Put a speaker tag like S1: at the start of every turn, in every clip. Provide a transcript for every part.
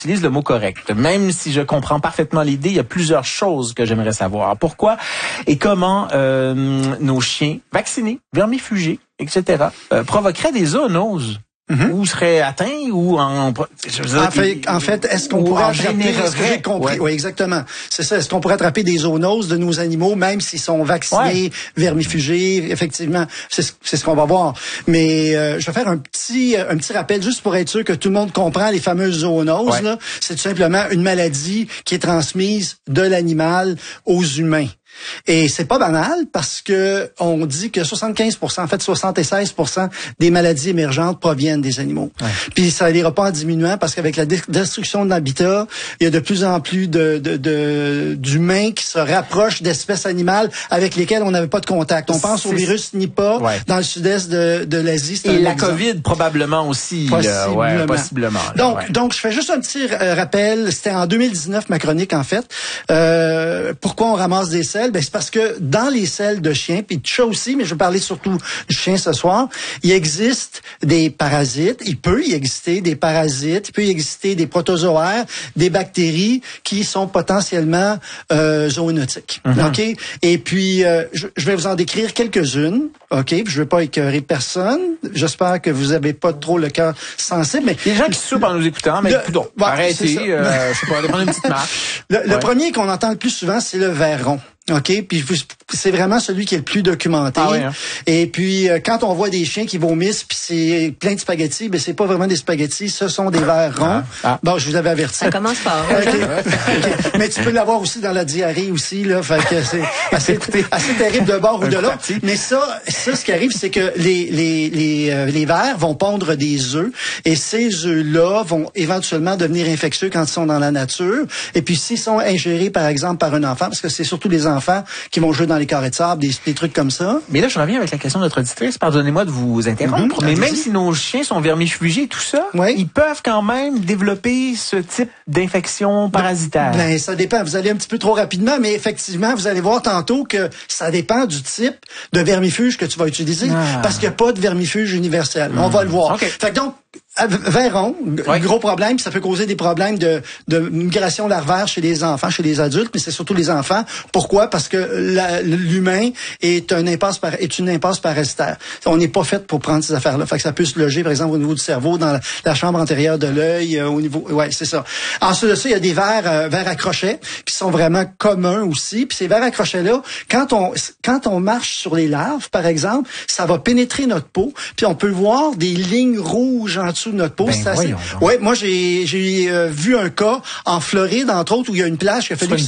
S1: utilise le mot correct. Même si je comprends parfaitement l'idée, il y a plusieurs choses que j'aimerais savoir. Pourquoi et comment nos chiens vaccinés, vermifugés, etc., provoqueraient des zoonoses? Ou seraient atteints ou en
S2: fait, est-ce qu'on pourrait attraper, est-ce que j'ai compris? Oui, exactement. C'est ça. Est-ce qu'on pourrait attraper des zoonoses de nos animaux, même s'ils sont vaccinés, vermifugés? Effectivement, c'est ce qu'on va voir. Mais je vais faire un petit rappel juste pour être sûr que tout le monde comprend les fameuses zoonoses. Là, c'est tout simplement une maladie qui est transmise de l'animal aux humains. Et c'est pas banal parce que on dit que 75%, en fait 76% des maladies émergentes proviennent des animaux. Puis ça n'ira pas en diminuant parce qu'avec la destruction de l'habitat, il y a de plus en plus d'humains qui se rapprochent d'espèces animales avec lesquelles on n'avait pas de contact. On pense au virus Nipah dans le sud-est de l'Asie.
S1: Et la COVID probablement aussi. Possiblement.
S2: Donc je fais juste un petit rappel. C'était en 2019 ma chronique en fait. Pourquoi on ramasse des selles? Ben, c'est parce que dans les selles de chiens, puis de chats aussi, mais je vais parler surtout du chien ce soir, il existe des parasites, il peut y exister des parasites, il peut y exister des protozoaires, des bactéries qui sont potentiellement zoonotiques. OK? Et puis, je vais vous en décrire quelques-unes. OK? Je vais pas écœurer personne. J'espère que vous avez pas trop le cœur sensible. Mais
S1: les gens qui soupent en nous écoutant, mais arrêtez, je sais pas, aller prendre une petite marche.
S2: Le premier qu'on entend le plus souvent, c'est le ver rond. OK, puis c'est vraiment celui qui est le plus documenté. Et puis quand on voit des chiens qui vomissent puis c'est plein de spaghettis, ben c'est pas vraiment des spaghettis, ce sont des vers ronds. Bon, je vous avais averti.
S3: Ça commence par
S2: Mais tu peux l'avoir aussi dans la diarrhée aussi là, fait que c'est assez terrible d'un bord ou de l'autre. Mais ça ce qui arrive c'est que les vers vont pondre des œufs et ces œufs-là vont éventuellement devenir infectieux quand ils sont dans la nature et puis s'ils sont ingérés par exemple par un enfant parce que c'est surtout les enfants qui vont jouer dans les carrés de sable, des trucs comme ça.
S1: Mais là, je reviens avec la question de notre auditrice. Pardonnez-moi de vous interrompre. Mais même si nos chiens sont vermifugés et tout ça, ils peuvent quand même développer ce type d'infection parasitaire.
S2: Ben, ça dépend. Vous allez un petit peu trop rapidement, mais effectivement, vous allez voir tantôt que ça dépend du type de vermifuge que tu vas utiliser. Parce qu'il n'y a pas de vermifuge universel. On va le voir. Fait que donc, ver rond, gros problème, ça peut causer des problèmes de migration larvaire chez les enfants, chez les adultes, mais c'est surtout les enfants. Pourquoi? Parce que l'humain est une impasse parasitaire. On n'est pas fait pour prendre ces affaires-là. Fait que ça peut se loger, par exemple, au niveau du cerveau, dans la chambre antérieure de l'œil, au niveau, c'est ça. Ensuite de ça, il y a des vers à crochets, qui sont vraiment communs aussi. Puis ces vers à crochets-là, quand on marche sur les larves, par exemple, ça va pénétrer notre peau, puis on peut voir des lignes rouges en dessous de notre peau. Moi j'ai vu un cas en Floride entre autres où il y a une plage qui a fallu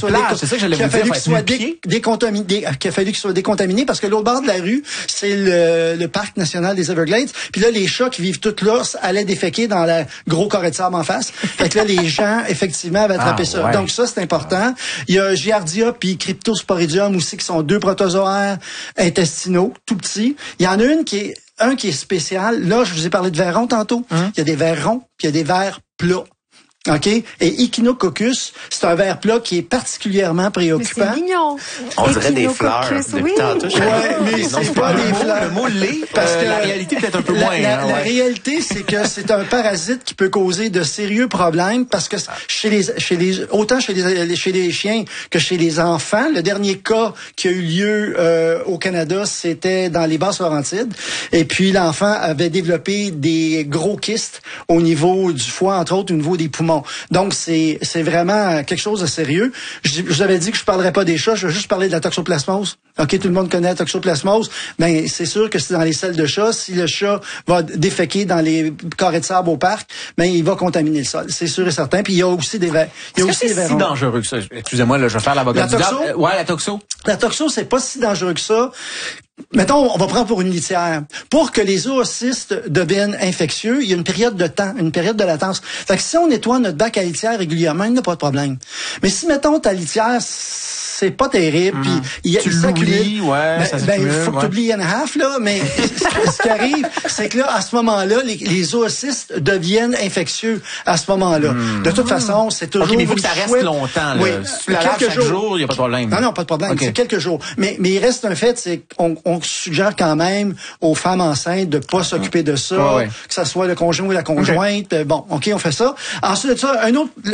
S2: qu'il soit décontaminé parce que l'autre bord de la rue, c'est le parc national des Everglades. Puis là les chats qui vivent toutes là allaient déféquer dans le gros carré de sable en face. Fait que là les gens effectivement avaient attrapé ça. Donc ça c'est important. Il y a Giardia puis Cryptosporidium aussi qui sont deux protozoaires intestinaux tout petits. Il y en a un qui est spécial. Là, je vous ai parlé de vers ronds tantôt. Il y a des vers ronds, puis il y a des vers plats. OK? Et Echinococcus, c'est un ver plat qui est particulièrement préoccupant.
S3: Mais c'est mignon.
S4: On dirait des fleurs.
S3: Oui.
S2: Mais c'est pas des fleurs.
S1: Le mot lait, parce que la réalité peut-être un peu moins.
S2: La réalité, c'est que c'est un parasite qui peut causer de sérieux problèmes parce que autant chez les chiens que chez les enfants, le dernier cas qui a eu lieu au Canada, c'était dans les Basses-Laurentides. Et puis l'enfant avait développé des gros kystes au niveau du foie, entre autres, au niveau des poumons. Donc, c'est vraiment quelque chose de sérieux. Je vous avais dit que je parlerais pas des chats, je vais juste parler de la toxoplasmose. OK, tout le monde connaît la toxoplasmose. Ben, c'est sûr que c'est dans les selles de chat. Si le chat va déféquer dans les carrés de sable au parc, ben, il va contaminer le sol. C'est sûr et certain. Puis, il y a aussi des vers.
S1: Est-ce que c'est si dangereux que ça? Excusez-moi, là, je vais faire l'avocat du diable. La toxo.
S2: La toxo, c'est pas si dangereux que ça. Mettons, on va prendre pour une litière. Pour que les zoocystes deviennent infectieux, il y a une période de temps, une période de latence. Fait que si on nettoie notre bac à litière régulièrement, il n'y a pas de problème. Mais si, mettons, ta litière, c'est pas terrible, puis il
S1: l'oublies,
S2: il faut que tu oublies and a half, là, mais ce qui arrive, c'est que là, à ce moment-là, les zoocystes deviennent infectieux à ce moment-là. De toute façon, c'est toujours...
S1: OK, mais il faut que ça reste longtemps, là.
S2: Oui,
S1: si tu la laves chaque jour, il n'y a pas de problème.
S2: Non, pas de problème. Okay. quelques jours. Mais il reste un fait, c'est qu'on suggère quand même aux femmes enceintes de pas s'occuper de ça, que ça soit le conjoint ou la conjointe. Bon, OK, on fait ça. Ensuite de ça,